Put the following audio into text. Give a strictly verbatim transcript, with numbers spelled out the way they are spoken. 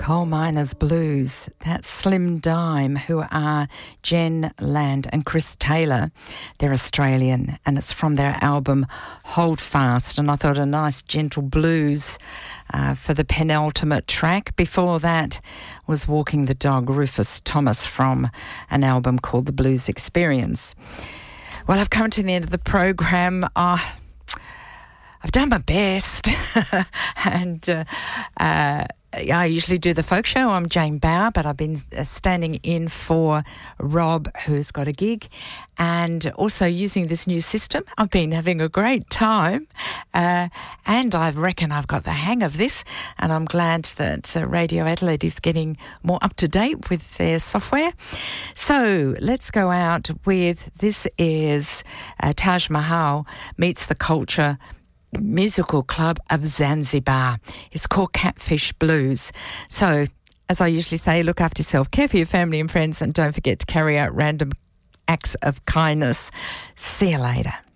Coal Miners Blues. That's Slim Dime, who are Jen Land and Chris Taylor. They're Australian, and it's from their album Hold Fast. And I thought a nice gentle blues uh, for the penultimate track. Before that was Walking the Dog, Rufus Thomas, from an album called The Blues Experience. Well, I've come to the end of the program. Uh, I've done my best. and uh, uh, I usually do the folk show. I'm Jane Bauer, but I've been standing in for Rob, who's got a gig, and also using this new system. I've been having a great time, uh, and I reckon I've got the hang of this, and I'm glad that uh, Radio Adelaide is getting more up-to-date with their software. So let's go out with, this is uh, Taj Mahal Meets the Culture Musical Club of Zanzibar. It's called Catfish Blues. So, as I usually say, look after yourself, care for your family and friends, and don't forget to carry out random acts of kindness. See you later.